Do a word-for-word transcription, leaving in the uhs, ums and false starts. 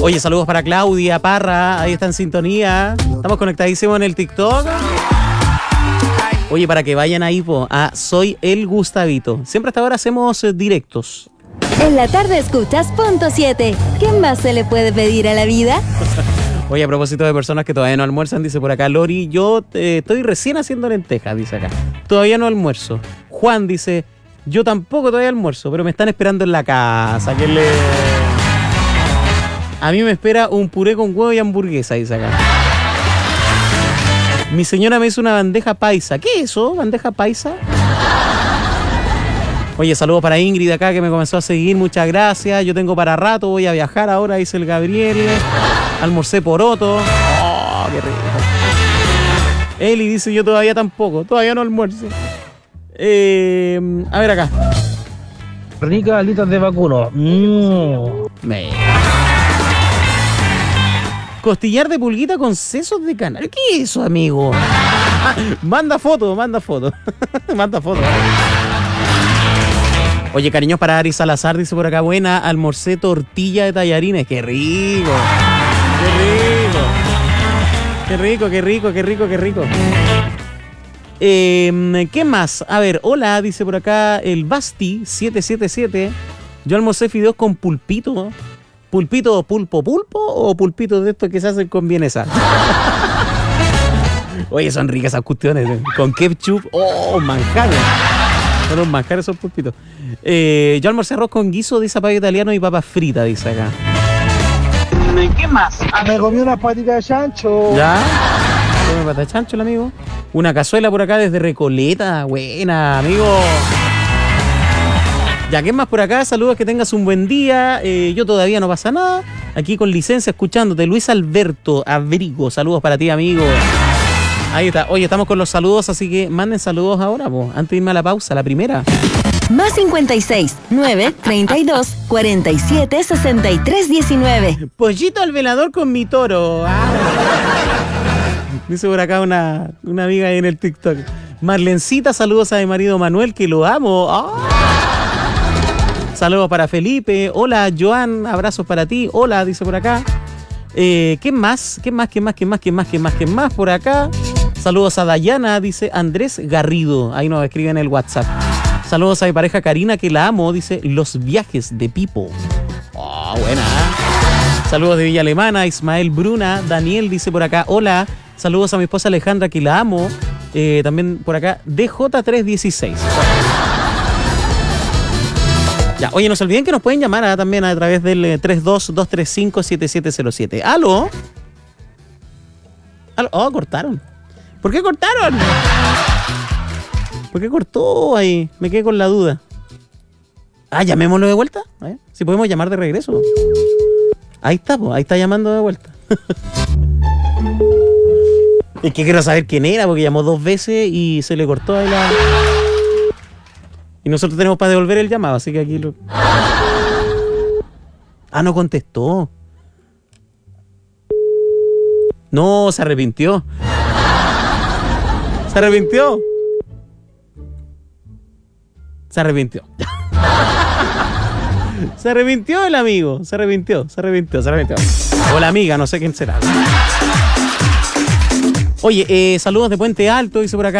Oye, saludos para Claudia Parra, ahí está en sintonía. Estamos conectadísimos en el TikTok. Oye, para que vayan ahí, po, a Soy el Gustavito. Siempre hasta ahora hacemos eh, directos. En la tarde escuchas Punto siete. ¿Qué más se le puede pedir a la vida? Oye, a propósito de personas que todavía no almuerzan, dice por acá Lori, yo eh, estoy recién haciendo lentejas, dice acá. Todavía no almuerzo. Juan dice, yo tampoco todavía almuerzo, pero me están esperando en la casa. Que le... A mí me espera un puré con huevo y hamburguesa, dice acá. Mi señora me hizo una bandeja paisa. ¿Qué es eso? ¿Bandeja paisa? Oye, saludos para Ingrid acá que me comenzó a seguir. Muchas gracias. Yo tengo para rato. Voy a viajar ahora, dice el Gabriel. Almorcé poroto. Oh, qué rico. Eli dice, yo todavía tampoco. Todavía no almuerzo. Eh, a ver acá. Ricas alitas de vacuno. Mm. Me... Costillar de pulguita con sesos de canario. ¿Qué es eso, amigo? Manda foto, manda foto. Manda foto. Oye, cariños para Ari Salazar, dice por acá, buena, almorcé tortilla de tallarines. ¡Qué rico! ¡Qué rico! ¡Qué rico, qué rico, qué rico, qué rico! Eh, ¿Qué más? A ver, hola, dice por acá el Basti siete siete siete. Yo almorcé fideos con pulpito. ¿Pulpito pulpo pulpo o pulpito de estos que se hacen con vienesa? Oye, son ricas esas cuestiones. ¿eh? Con ketchup. ¡Oh, manjares! Son los manjares esos pulpitos. Eh, yo almorcé arroz con guiso de zapallo italiano y papas fritas, dice acá. ¿Qué más? Ah, me comí unas patitas de chancho. ¿Ya? Come patas de chancho el amigo. Una cazuela por acá desde Recoleta. Buena, amigo. Ya, ¿qué más por acá? Saludos, que tengas un buen día. Eh, yo todavía no pasa nada. Aquí con licencia escuchándote. Luis Alberto Abrigo. Saludos para ti, amigo. Ahí está. Oye, estamos con los saludos, así que manden saludos ahora, po, antes de irme a la pausa, la primera. Más cincuenta y seis, nueve, treinta y dos, cuarenta y siete, sesenta y tres, diecinueve. Pollito al velador con mi toro. Ah. Dice por acá una, una amiga ahí en el TikTok. Marlencita, saludos a mi marido Manuel, que lo amo. Ah. Saludos para Felipe. Hola, Joan, abrazos para ti. Hola, dice por acá. Eh, ¿Qué más? ¿Qué más? ¿Qué más? ¿Qué más? ¿Qué más? ¿Qué más? ¿Qué más por acá? Saludos a Dayana, dice Andrés Garrido. Ahí nos escribe en el WhatsApp. Saludos a mi pareja Karina, que la amo, dice Los Viajes de Pipo. Oh, buena. Saludos de Villa Alemana, Ismael Bruna. Daniel dice por acá, hola. Saludos a mi esposa Alejandra, que la amo. Eh, también por acá, D J tres dieciséis. Ya, oye, no se olviden que nos pueden llamar ¿eh? también a través del eh, tres dos dos tres cinco siete siete cero siete. ¿Aló? ¿Aló? Oh, cortaron. ¿Por qué cortaron? ¿Por qué cortó ahí? Me quedé con la duda. Ah, llamémoslo de vuelta. ¿Eh? Si podemos llamar de regreso. Ahí está, pues, ahí está llamando de vuelta. Es que quiero saber quién era, porque llamó dos veces y se le cortó ahí la... Y nosotros tenemos para devolver el llamado, así que aquí lo... Ah, no contestó. No, se arrepintió. Se arrepintió. Se arrepintió. Se arrepintió el amigo. Se arrepintió, se arrepintió, se arrepintió. O la amiga, no sé quién será. Oye, eh, saludos de Puente Alto, dice por acá.